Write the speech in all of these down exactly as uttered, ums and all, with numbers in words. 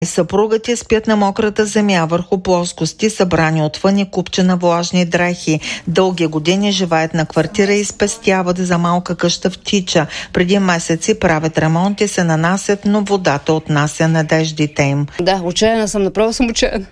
Съпругът ти спят на мократа земя върху плоскости, събрани отвън и купче на влажни дрехи. Дълги години живеят на квартира и спестяват за малка къща в Тича. Преди месеци правят ремонт и се нанасят, но водата отнася надеждите им. Да, отчаяна съм, направо съм отчаяна.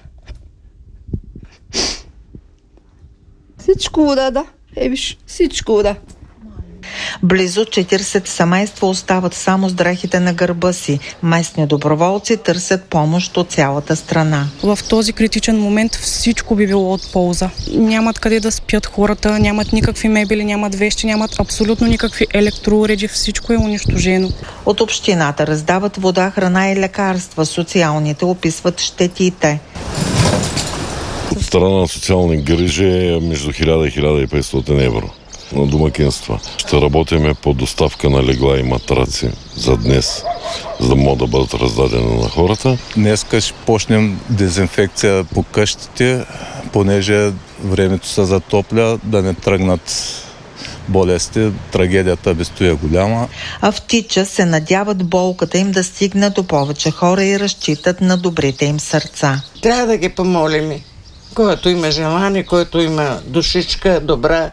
Всичко вода, да. Е, виж, всичко вода. Близо четирийсет семейства остават само с дрехите на гърба си. Местни доброволци търсят помощ от цялата страна. В този критичен момент всичко би било от полза. Нямат къде да спят хората, нямат никакви мебели, нямат вещи, нямат абсолютно никакви електроуреди, всичко е унищожено. От общината раздават вода, храна и лекарства. Социалните описват щетите. От страна на социални грижи е между хиляда и хиляда и петстотин евро на домакинства. Ще работиме по доставка на легла и матраци за днес, за да могат да бъдат раздадени на хората. Днеска ще почнем дезинфекция по къщите, понеже времето се затопля, да не тръгнат болести. Трагедията без това е голяма. А в Тича се надяват болката им да стигне до повече хора и разчитат на добрите им сърца. Трябва да ги помолим. Който има желание, който има душичка добра,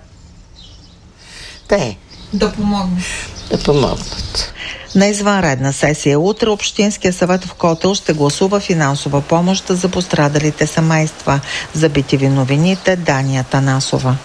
те да помогнат. Да помогнат. На извънредна сесия утре Общинския съвет в Котел ще гласува финансова помощ за пострадалите семейства. За би ти ви новините Дания Танасова.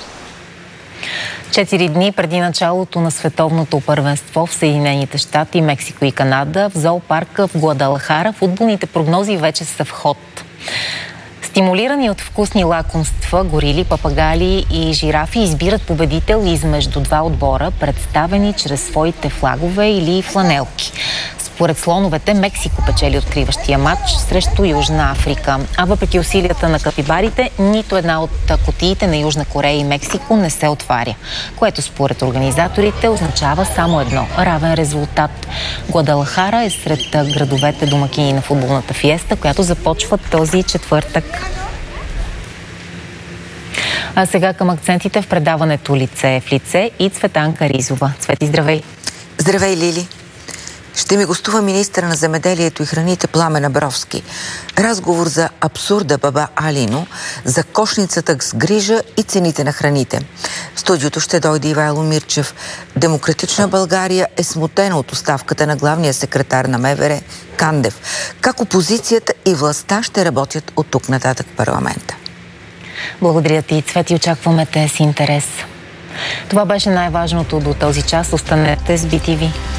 Четири дни преди началото на световното първенство в Съединените щати, Мексико и Канада, в зоопарка в Гуадалахара футболните прогнози вече са в ход. Стимулирани от вкусни лакомства, горили, папагали и жирафи избират победител измежду два отбора, представени чрез своите флагове или фланелки. Според слоновете, Мексико печели откриващия матч срещу Южна Африка. А въпреки усилията на капибарите, нито една от кутиите на Южна Корея и Мексико не се отваря, което според организаторите означава само едно – равен резултат. Гуадалахара е сред градовете домакини на футболната фиеста, която започва този четвъртък. А сега към акцентите в предаването Лице в лице и Цветанка Ризова. Цвети, здравей! Здравей, Лили! Ще ми гостува министър на земеделието и храните Пламен Абровски. Разговор за абсурда баба Алино, за кошницата с грижа и цените на храните. В студиото ще дойде Ивайло Мирчев. Демократична България е смутена от оставката на главния секретар на МВР Кандев. Как опозицията и властта ще работят от тук нататък в парламента? Благодаря ти, Цвети. Очакваме те с интерес. Това беше най-важното до този час. Останете с би ти ви.